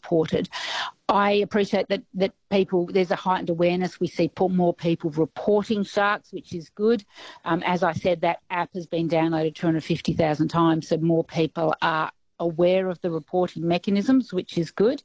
reported. I appreciate that there's a heightened awareness. We see more people reporting sharks, which is good. As I said, that app has been downloaded 250,000 times, so more people are aware of the reporting mechanisms, which is good.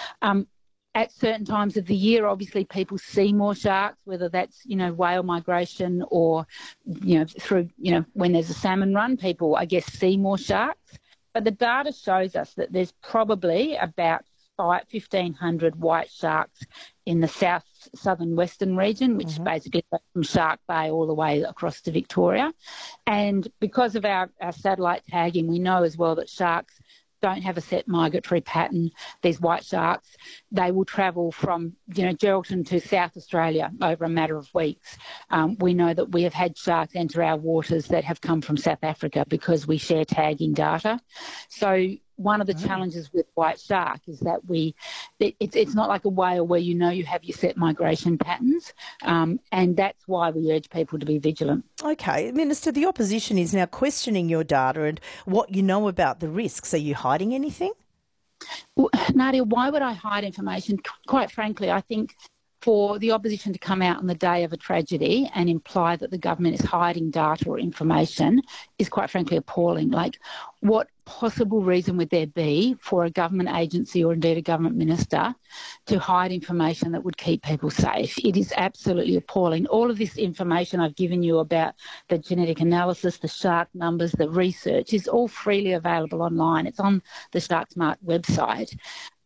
At certain times of the year, obviously, people see more sharks, whether that's, whale migration or, through, when there's a salmon run, people, I guess, see more sharks. But the data shows us that there's probably about 1,500 white sharks in the southern western region, which basically goes from Shark Bay all the way across to Victoria. And because of our satellite tagging, we know as well that sharks don't have a set migratory pattern. These white sharks, they will travel from, Geraldton to South Australia over a matter of weeks. We know that we have had sharks enter our waters that have come from South Africa because we share tagging data. So one of the challenges with white shark is that it's not like a whale where you have your set migration patterns, and that's why we urge people to be vigilant. Okay, Minister, the opposition is now questioning your data and what you know about the risks. Are you hiding anything? Well, Nadia, why would I hide information? Quite frankly, I think for the opposition to come out on the day of a tragedy and imply that the government is hiding data or information is quite frankly appalling. Like, what possible reason would there be for a government agency or indeed a government minister to hide information that would keep people safe? It is absolutely appalling. All of this information I've given you about the genetic analysis, the shark numbers, the research is all freely available online. It's on the SharkSmart website.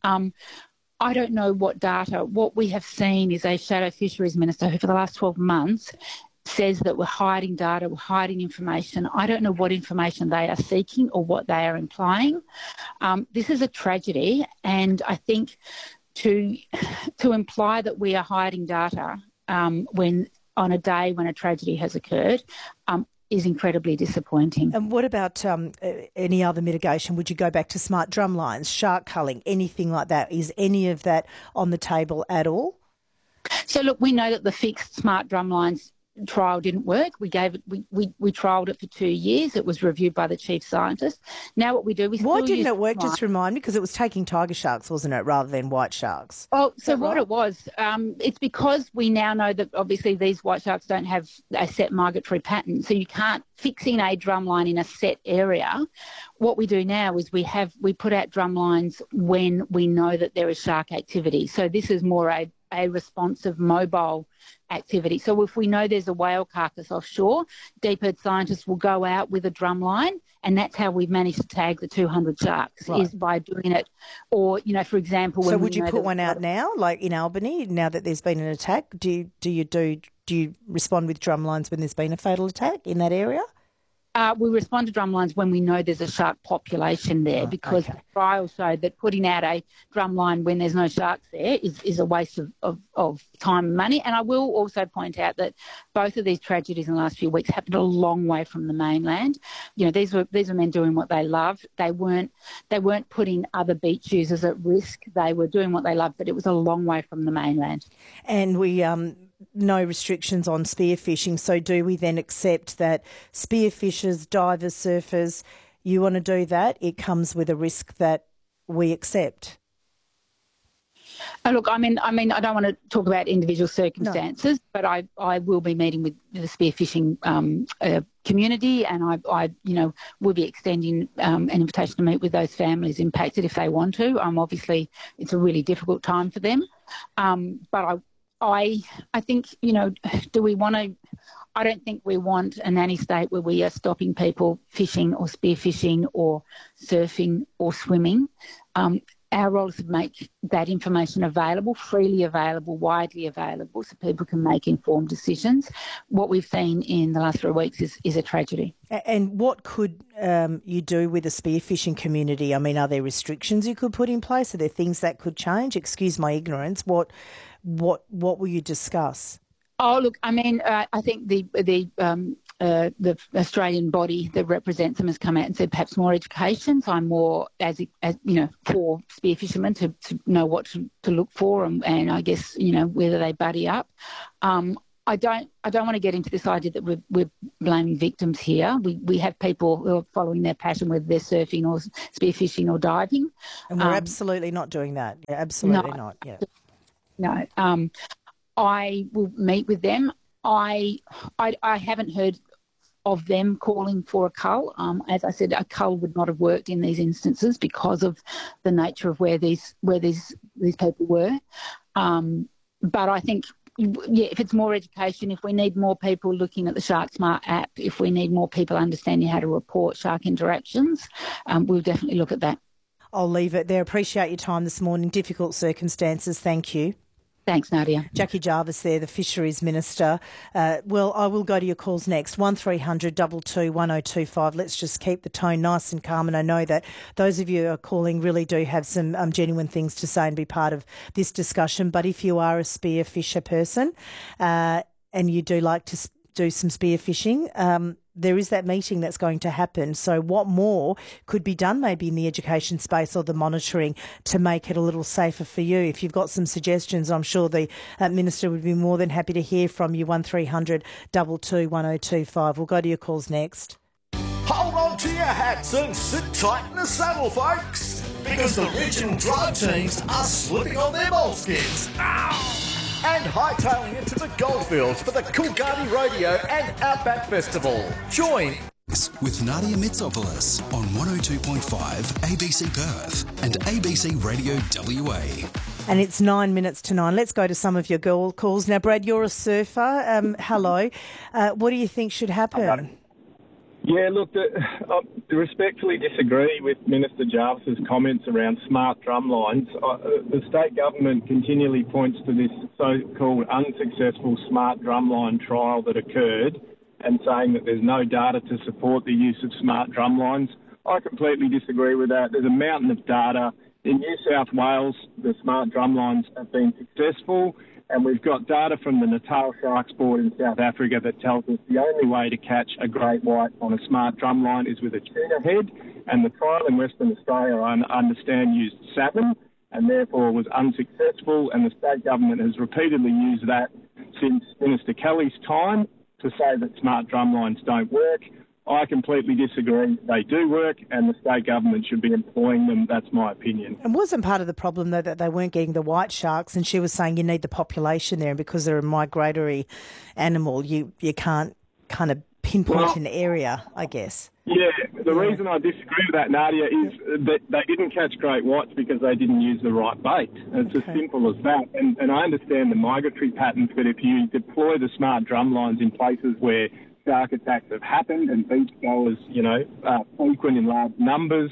I don't know what data. What we have seen is a shadow fisheries minister who for the last 12 months says that we're hiding data, we're hiding information. I don't know what information they are seeking or what they are implying. This is a tragedy, and I think to imply that we are hiding data when on a day when a tragedy has occurred is incredibly disappointing. And what about any other mitigation? Would you go back to smart drumlines, shark culling, anything like that? Is any of that on the table at all? So look, we know that the fixed smart drumlines trial didn't work. We trialled it for 2 years. It was reviewed by the chief scientist. Now what we do is why didn't it work? Just remind me, because it was taking tiger sharks, wasn't it, rather than white sharks? Oh, so what it was, it's because we now know that obviously these white sharks don't have a set migratory pattern, so you can't fixing a drumline in a set area. What we do now is we put out drumlines when we know that there is shark activity. So this is more a responsive mobile activity. So if we know there's a whale carcass offshore, Deep Earth scientists will go out with a drumline, and that's how we've managed to tag the 200 sharks, is by doing it. Or, for example... So would you put one out now, like in Albany, now that there's been an attack? Do you respond with drumlines when there's been a fatal attack in that area? We respond to drumlines when we know there's a shark population there, because the trials show that putting out a drumline when there's no sharks there is a waste of time and money. And I will also point out that both of these tragedies in the last few weeks happened a long way from the mainland. These were men doing what they loved. They weren't putting other beach users at risk. They were doing what they loved, but it was a long way from the mainland. And we no restrictions on spearfishing. So do we then accept that spearfishers, divers, surfers, you want to do that? It comes with a risk that we accept. Look, I mean, I don't want to talk about individual circumstances, but I will be meeting with the spearfishing community, and I will be extending an invitation to meet with those families impacted if they want to. Obviously, it's a really difficult time for them, but I think, do we want to... I don't think we want a nanny state where we are stopping people fishing or spearfishing or surfing or swimming. Our role is to make that information available, freely available, widely available, so people can make informed decisions. What we've seen in the last 3 weeks is a tragedy. And what could you do with the spearfishing community? I mean, are there restrictions you could put in place? Are there things that could change? Excuse my ignorance. What will you discuss? Oh, look, I mean, I think the Australian body that represents them has come out and said perhaps more education. So I'm more, as for spear fishermen to know what to look for and I guess, whether they buddy up. I don't want to get into this idea that we're blaming victims here. We have people who are following their passion, whether they're surfing or spearfishing or diving. And we're absolutely not doing that. Absolutely not. Yeah. No. I will meet with them. I haven't heard of them calling for a cull. As I said, a cull would not have worked in these instances because of the nature of where these people were. But I think, if it's more education, if we need more people looking at the Shark Smart app, if we need more people understanding how to report shark interactions, we'll definitely look at that. I'll leave it there. Appreciate your time this morning. Difficult circumstances. Thank you. Thanks, Nadia. Jackie Jarvis there, the Fisheries Minister. Well, I will go to your calls next. 1300 22 1025. Let's just keep the tone nice and calm. And I know that those of you who are calling really do have some genuine things to say and be part of this discussion. But if you are a spearfisher person and you do like to do some spearfishing, there is that meeting that's going to happen. So what more could be done maybe in the education space or the monitoring to make it a little safer for you? If you've got some suggestions, I'm sure the Minister would be more than happy to hear from you. 1300 22 1025. We'll go to your calls next. Hold on to your hats and sit tight in the saddle, folks, because the regional drive teams are slipping on their moleskins. And hightailing into the goldfields for the Coolgardie Rodeo and Outback Festival. Join with Nadia Mitsopoulos on 102.5 ABC Perth and ABC Radio WA. And it's 9 minutes to 9. Let's go to some of your girl calls. Now, Brad, you're a surfer. Hello. What do you think should happen? Yeah, look, I respectfully disagree with Minister Jarvis's comments around smart drumlines. The state government continually points to this so-called unsuccessful smart drumline trial that occurred and saying that there's no data to support the use of smart drumlines. I completely disagree with that. There's a mountain of data. In New South Wales, the smart drumlines have been successful, and we've got data from the Natal Sharks Board in South Africa that tells us the only way to catch a great white on a smart drumline is with a tuna head, and the trial in Western Australia, I understand, used salmon and therefore was unsuccessful, and the state government has repeatedly used that since Minister Kelly's time to say that smart drumlines don't work. I completely disagree. They do work, and the state government should be employing them. That's my opinion. And wasn't part of the problem, though, that they weren't getting the white sharks, and she was saying you need the population there, and because they're a migratory animal, you can't kind of pinpoint an area, I guess. Yeah, the reason I disagree with that, Nadia, is that they didn't catch great whites because they didn't use the right bait. It's as simple as that. And I understand the migratory patterns, but if you deploy the smart drumlines in places where shark attacks have happened and beachgoers, frequent in large numbers,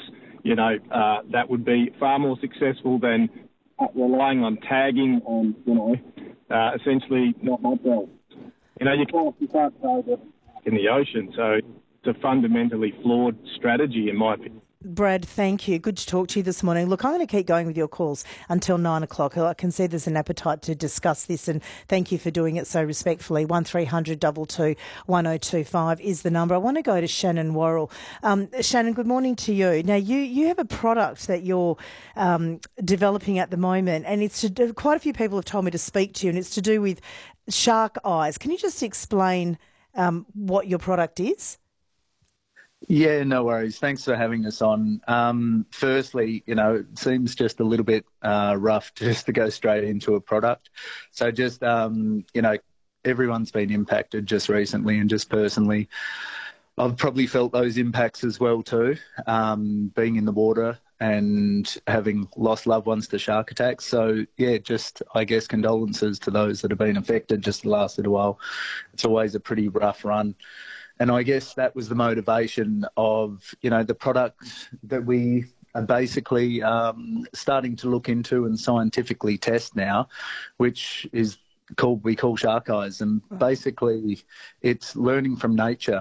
that would be far more successful than relying on tagging on, essentially not much else. You can't say that in the ocean, so it's a fundamentally flawed strategy, in my opinion. Brad, thank you. Good to talk to you this morning. Look, I'm going to keep going with your calls until 9 o'clock. I can see there's an appetite to discuss this, and thank you for doing it so respectfully. 1300 22 1025 is the number. I want to go to Shannon Worrell. Shannon, good morning to you. Now, you have a product that you're developing at the moment, and quite a few people have told me to speak to you, and it's to do with shark eyes. Can you just explain what your product is? Yeah, no worries. Thanks for having us on. Firstly, it seems just a little bit rough just to go straight into a product. So just, everyone's been impacted just recently, and just personally, I've probably felt those impacts as well too, being in the water and having lost loved ones to shark attacks. So, yeah, just, I guess, condolences to those that have been affected just the last little while. It's always a pretty rough run. And I guess that was the motivation of, the product that we are basically starting to look into and scientifically test now, which is we call Shark Eyes. And basically it's learning from nature.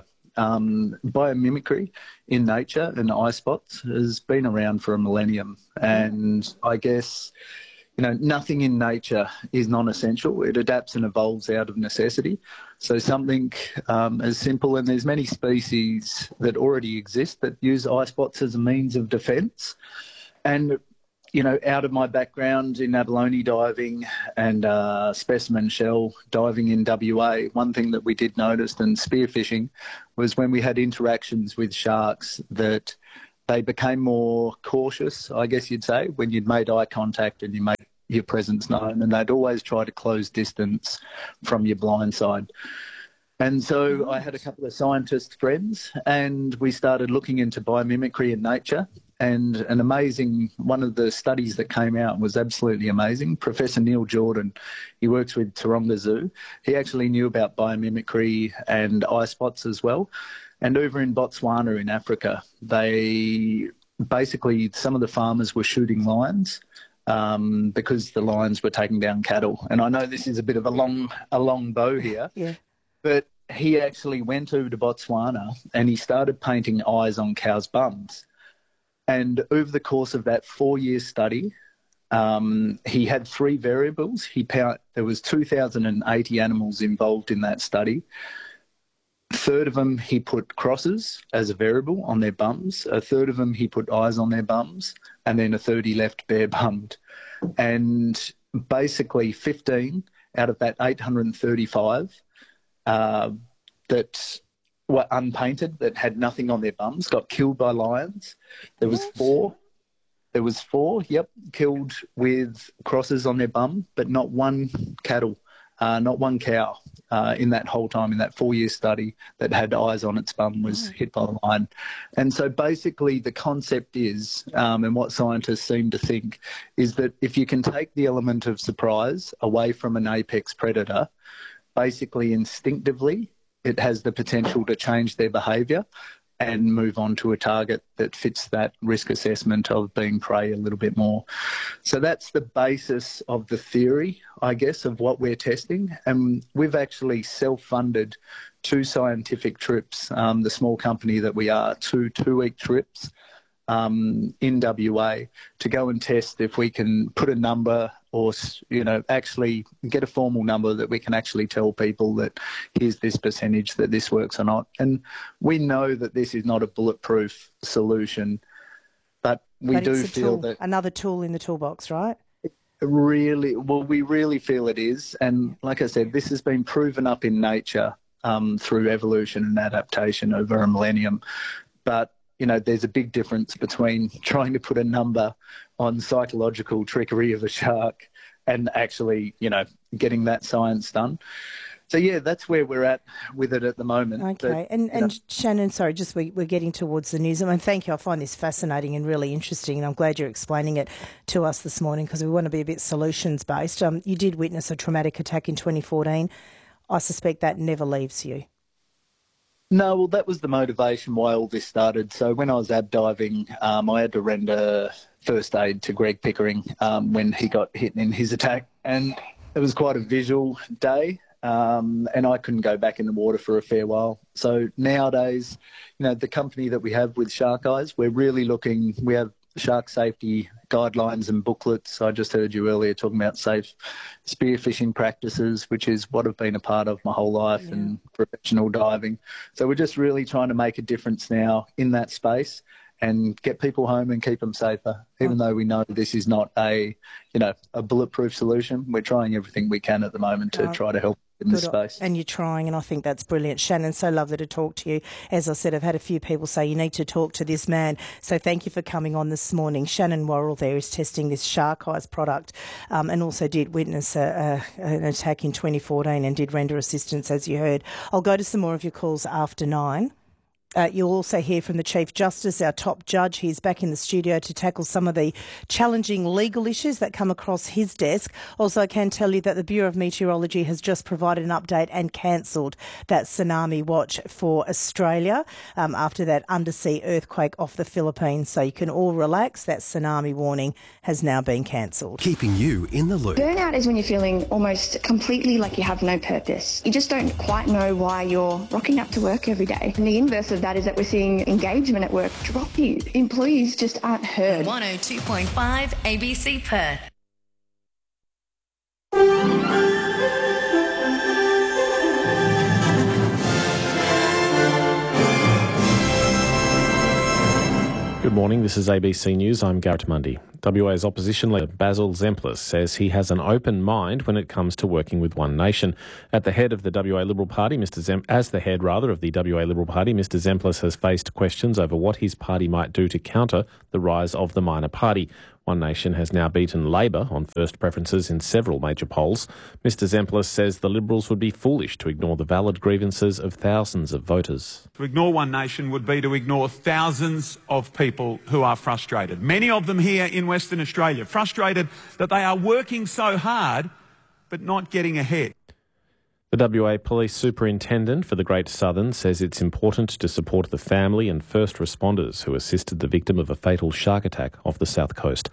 Biomimicry in nature and eye spots has been around for a millennium. And I guess, nothing in nature is non-essential. It adapts and evolves out of necessity. So something as simple, and there's many species that already exist that use eye spots as a means of defence. And, out of my background in abalone diving and specimen shell diving in WA, one thing that we did notice in spearfishing was when we had interactions with sharks that they became more cautious, I guess you'd say, when you'd made eye contact and you made your presence known, and they'd always try to close distance from your blind side. And so I had a couple of scientist friends and we started looking into biomimicry in nature. And one of the studies that came out was absolutely amazing. Professor Neil Jordan, he works with Taronga Zoo. He actually knew about biomimicry and eye spots as well. And over in Botswana in Africa, some of the farmers were shooting lions because the lions were taking down cattle. And I know this is a bit of a long bow here, but he actually went over to Botswana and he started painting eyes on cows' bums. And over the course of that 4-year study, he had 3 variables. There was 2,080 animals involved in that study. A third of them he put crosses as a variable on their bums. A third of them he put eyes on their bums, and then a third he left bare bummed. And basically 15 out of that 835 that were unpainted, that had nothing on their bums, got killed by lions. There was four, killed with crosses on their bum, but not one cow in that whole time, in that 4-year study that had eyes on its bum was hit by the lion. And so basically the concept is, and what scientists seem to think, is that if you can take the element of surprise away from an apex predator, basically instinctively it has the potential to change their behaviour and move on to a target that fits that risk assessment of being prey a little bit more. So that's the basis of the theory, I guess, of what we're testing. And we've actually self-funded 2 scientific trips, the small company that we are, 2 2-week trips in WA to go and test if we can put a number or, actually get a formal number that we can actually tell people that here's this percentage that this works or not. And we know that this is not a bulletproof solution, but we do feel that another tool in the toolbox, right? We really feel it is. And like I said, this has been proven up in nature through evolution and adaptation over a millennium. But there's a big difference between trying to put a number on psychological trickery of a shark and actually, getting that science done. So, that's where we're at with it at the moment. Okay. But, and Shannon, sorry, we're getting towards the news. Thank you. I find this fascinating and really interesting, and I'm glad you're explaining it to us this morning because we want to be a bit solutions-based. You did witness a traumatic attack in 2014. I suspect that never leaves you. No, well, that was the motivation why all this started. So when I was ab diving, I had to render first aid to Greg Pickering when he got hit in his attack. And it was quite a visual day, and I couldn't go back in the water for a fair while. So nowadays, the company that we have with Shark Eyes, we have shark safety guidelines and booklets. I just heard you earlier talking about safe spearfishing practices, which is what I've been a part of my whole life in professional diving. So we're just really trying to make a difference now in that space and get people home and keep them safer, even though we know this is not a bulletproof solution. We're trying everything we can at the moment to try to help in this space. And you're trying, and I think that's brilliant. Shannon, so lovely to talk to you. As I said, I've had a few people say you need to talk to this man, so thank you for coming on this morning. Shannon Worrell there is testing this Shark Eyes product and also did witness an attack in 2014 and did render assistance, as you heard. I'll go to some more of your calls after 9. You'll also hear from the Chief Justice, our top judge. He's back in the studio to tackle some of the challenging legal issues that come across his desk. Also, I can tell you that the Bureau of Meteorology has just provided an update and cancelled that tsunami watch for Australia after that undersea earthquake off the Philippines. So you can all relax. That tsunami warning has now been cancelled. Keeping you in the loop. Burnout is when you're feeling almost completely like you have no purpose. You just don't quite know why you're rocking up to work every day. And the inverse of that is that we're seeing engagement at work drop. Employees just aren't heard. 102.5 ABC Perth. Good morning, this is ABC News. I'm Garrett Mundy. WA's opposition leader Basil Zemplis says he has an open mind when it comes to working with One Nation. As the head of the WA Liberal Party, Mr Zemplis has faced questions over what his party might do to counter the rise of the minor party. One Nation has now beaten Labor on first preferences in several major polls. Mr Zemplis says the Liberals would be foolish to ignore the valid grievances of thousands of voters. To ignore One Nation would be to ignore thousands of people who are frustrated. Many of them here in Western Australia, frustrated that they are working so hard but not getting ahead. The WA Police Superintendent for the Great Southern says it's important to support the family and first responders who assisted the victim of a fatal shark attack off the south coast.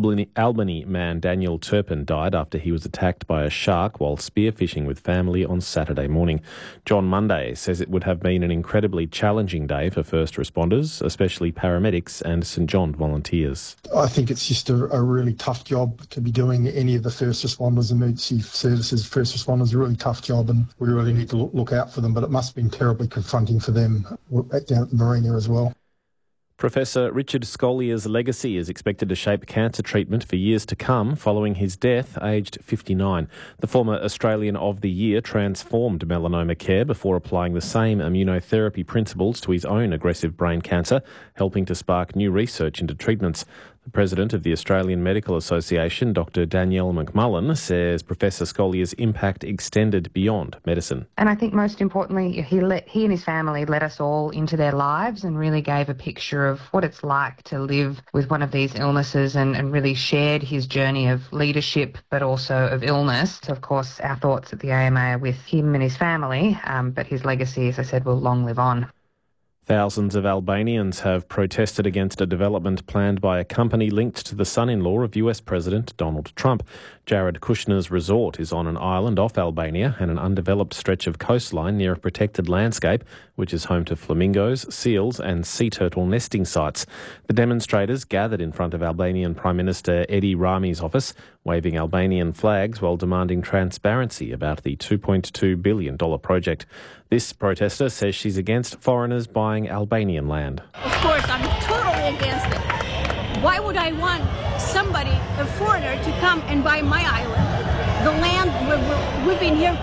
Albany man Daniel Turpin died after he was attacked by a shark while spearfishing with family on Saturday morning. John Munday says it would have been an incredibly challenging day for first responders, especially paramedics and St John volunteers. I think it's just a really tough job to be doing. Any of the first responders, emergency services, first responders, a really tough job, and we really need to look out for them, but it must have been terribly confronting for them down at the marina as well. Professor Richard Scolier's legacy is expected to shape cancer treatment for years to come following his death, aged 59. The former Australian of the Year transformed melanoma care before applying the same immunotherapy principles to his own aggressive brain cancer, helping to spark new research into treatments. The president of the Australian Medical Association, Dr. Danielle McMullen, says Professor Scolier's impact extended beyond medicine. And I think most importantly, he and his family let us all into their lives and really gave a picture of what it's like to live with one of these illnesses and really shared his journey of leadership but also of illness. So, of course, our thoughts at the AMA are with him and his family, but his legacy, as I said, will long live on. Thousands of Albanians have protested against a development planned by a company linked to the son-in-law of US President Donald Trump. Jared Kushner's resort is on an island off Albania and an undeveloped stretch of coastline near a protected landscape, which is home to flamingos, seals and sea turtle nesting sites. The demonstrators gathered in front of Albanian Prime Minister Edi Rami's office, waving Albanian flags while demanding transparency about the $2.2 billion project. This protester says she's against foreigners buying Albanian land. Of course, I'm totally against it. Why would I want somebody, a foreigner, to come and buy my island? The land, we've been here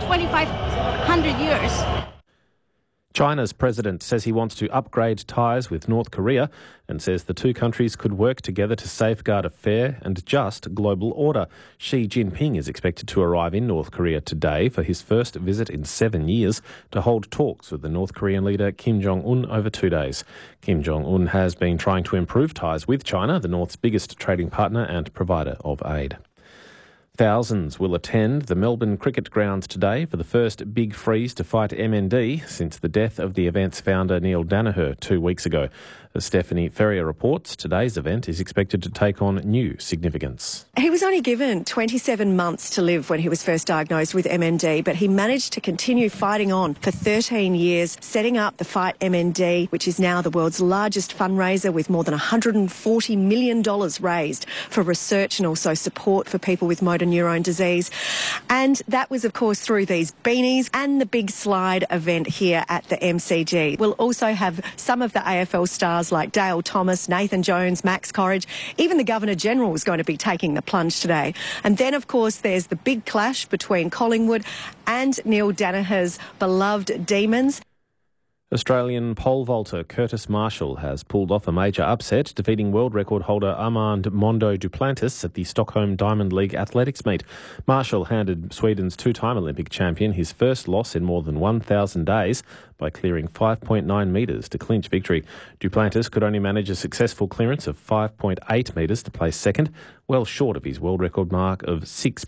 2,500 years. China's president says he wants to upgrade ties with North Korea and says the two countries could work together to safeguard a fair and just global order. Xi Jinping is expected to arrive in North Korea today for his first visit in 7 years to hold talks with the North Korean leader Kim Jong-un over 2 days. Kim Jong-un has been trying to improve ties with China, the North's biggest trading partner and provider of aid. Thousands will attend the Melbourne Cricket Grounds today for the first big freeze to fight MND since the death of the event's founder Neil Danaher 2 weeks ago. As Stephanie Ferrier reports, today's event is expected to take on new significance. He was only given 27 months to live when he was first diagnosed with MND, but he managed to continue fighting on for 13 years, setting up the Fight MND, which is now the world's largest fundraiser with more than $140 million raised for research and also support for people with motor neurone disease. And that was, of course, through these beanies and the big slide event here at the MCG. We'll also have some of the AFL stars like Dale Thomas, Nathan Jones, Max Corridge. Even the Governor-General is going to be taking the plunge today. And then, of course, there's the big clash between Collingwood and Neil Danaher's beloved Demons. Australian pole vaulter Curtis Marshall has pulled off a major upset, defeating world record holder Armand Mondo Duplantis at the Stockholm Diamond League athletics meet. Marshall handed Sweden's two-time Olympic champion his first loss in more than 1,000 days by clearing 5.9 metres to clinch victory. Duplantis could only manage a successful clearance of 5.8 metres to place second, well short of his world record mark of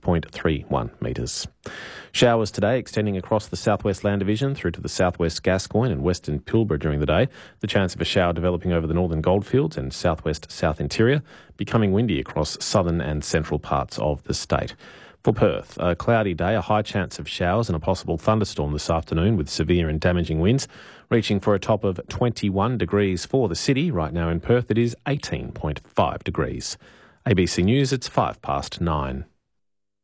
6.31 metres. Showers today extending across the southwest land division through to the southwest Gascoyne and western Pilbara during the day. The chance of a shower developing over the northern Goldfields and southwest south interior, becoming windy across southern and central parts of the state. For Perth, a cloudy day, a high chance of showers and a possible thunderstorm this afternoon with severe and damaging winds, reaching for a top of 21 degrees for the city. Right now in Perth, it is 18.5 degrees. ABC News, it's 9:05.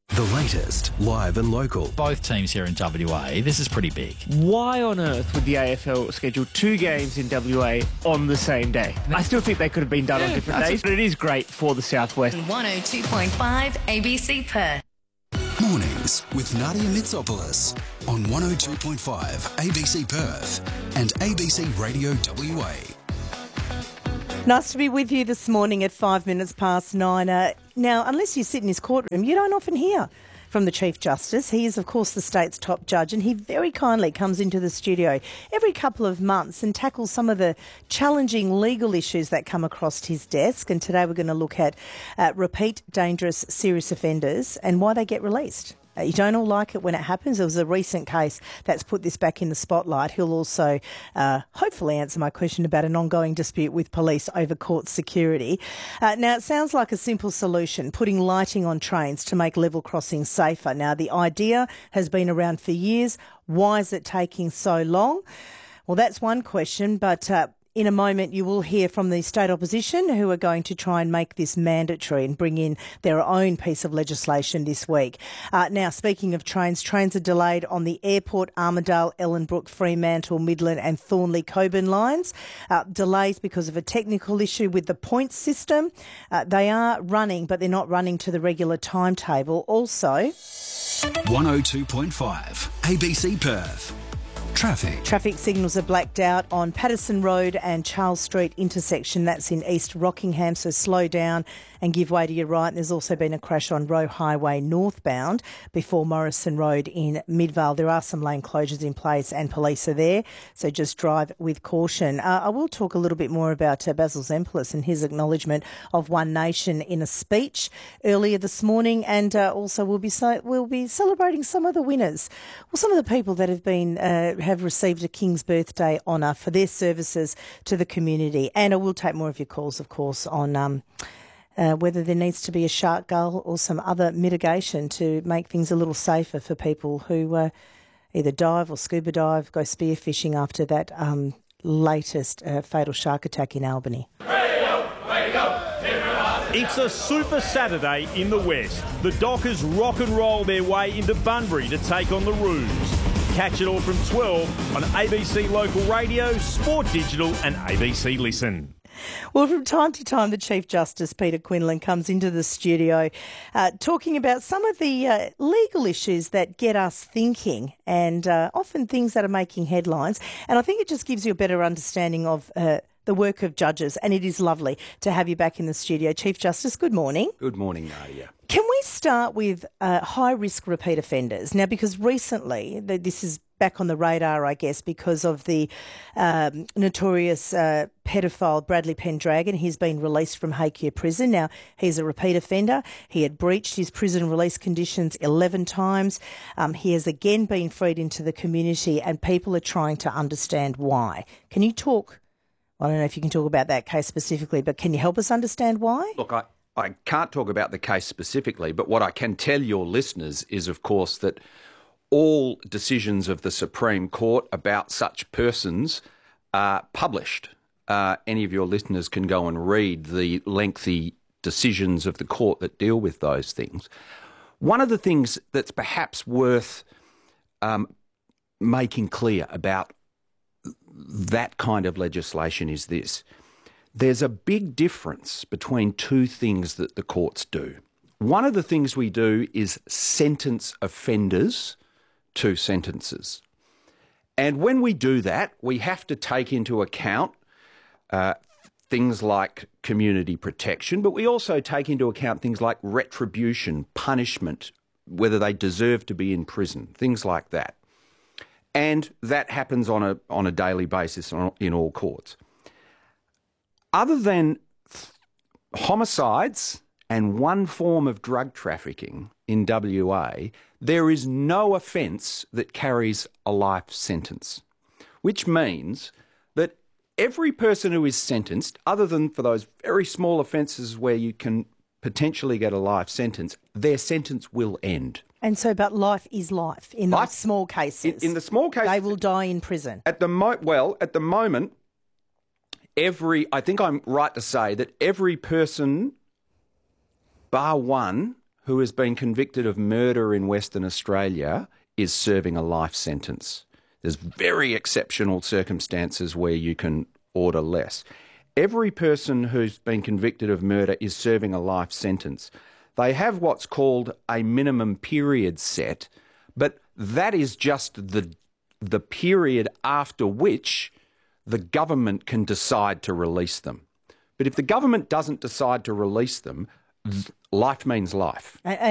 The latest, live and local. Both teams here in WA, this is pretty big. Why on earth would the AFL schedule 2 games in WA on the same day? I still think they could have been done on different days, but it is great for the Southwest. 102.5 ABC Perth. Mornings with Nadia Mitsopoulos on 102.5 ABC Perth and ABC Radio WA. Nice to be with you this morning at 9:05. Now, unless you sit in his courtroom, you don't often hear from the Chief Justice. He is, of course, the state's top judge, and he very kindly comes into the studio every couple of months and tackles some of the challenging legal issues that come across his desk. And today we're going to look at repeat dangerous serious offenders and why they get released. You don't all like it when it happens. There was a recent case that's put this back in the spotlight. He'll also hopefully answer my question about an ongoing dispute with police over court security. Now, it sounds like a simple solution, putting lighting on trains to make level crossings safer. Now, the idea has been around for years. Why is it taking so long? Well, that's one question, but in a moment, you will hear from the state opposition who are going to try and make this mandatory and bring in their own piece of legislation this week. Now, speaking of trains are delayed on the Airport, Armidale, Ellenbrook, Fremantle, Midland and Thornley Coburn lines. Delays because of a technical issue with the points system. They are running, but they're not running to the regular timetable. Also, 102.5 ABC Perth. Traffic signals are blacked out on Patterson Road and Charles Street intersection. That's in East Rockingham, so slow down and give way to your right. And there's also been a crash on Roe Highway northbound before Morrison Road in Midvale. There are some lane closures in place and police are there, so just drive with caution. I will talk a little bit more about Basil Zempilas and his acknowledgement of One Nation in a speech earlier this morning, and also we'll be celebrating some of the winners, well, some of the people that have received a King's Birthday honour for their services to the community. And I will take more of your calls, of course, on whether there needs to be a shark gull or some other mitigation to make things a little safer for people who either dive or scuba dive, go spearfishing after that latest fatal shark attack in Albany. It's a Super Saturday in the West. The Dockers rock and roll their way into Bunbury to take on the Roos. Catch it all from 12 on ABC Local Radio, Sport Digital and ABC Listen. Well, from time to time, the Chief Justice, Peter Quinlan, comes into the studio talking about some of the legal issues that get us thinking and often things that are making headlines. And I think it just gives you a better understanding of the work of judges, and it is lovely to have you back in the studio. Chief Justice, good morning. Good morning, Nadia. Can we start with high-risk repeat offenders? Now, because recently, this is back on the radar, I guess, because of the notorious pedophile Bradley Pendragon. He's been released from Hakea Prison. Now, he's a repeat offender. He had breached his prison release conditions 11 times. He has again been freed into the community, and people are trying to understand why. Can you talk? I don't know if you can talk about that case specifically, but can you help us understand why? Look, I can't talk about the case specifically, but what I can tell your listeners is, of course, that all decisions of the Supreme Court about such persons are published. Any of your listeners can go and read the lengthy decisions of the court that deal with those things. One of the things that's perhaps worth making clear about that kind of legislation is this. There's a big difference between two things that the courts do. One of the things we do is sentence offenders to sentences. And when we do that, we have to take into account things like community protection, but we also take into account things like retribution, punishment, whether they deserve to be in prison, things like that. And that happens on a daily basis in all courts. Other than homicides and one form of drug trafficking in WA, there is no offence that carries a life sentence, which means that every person who is sentenced, other than for those very small offences where you can potentially get a life sentence, their sentence will end. And so, but life is life in those small cases. In the small cases, they will die in prison. At the moment, I think I'm right to say that every person, bar one, who has been convicted of murder in Western Australia is serving a life sentence. There's very exceptional circumstances where you can order less. Every person who's been convicted of murder is serving a life sentence. They have what's called a minimum period set, but that is just the period after which the government can decide to release them. But if the government doesn't decide to release them, life means life.